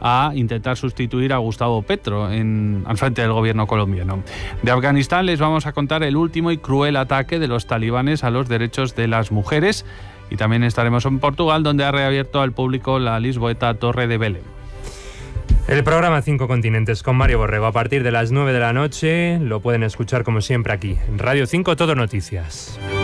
a intentar sustituir a Gustavo Petro al frente del gobierno colombiano. De Afganistán les vamos a contar el último y cruel ataque de los talibanes a los derechos de las mujeres, y también estaremos en Portugal, donde ha reabierto al público la lisboeta Torre de Belém. El programa 5 Continentes con Mario Borrego a partir de las 9 de la noche lo pueden escuchar como siempre aquí en Radio 5 Todo Noticias.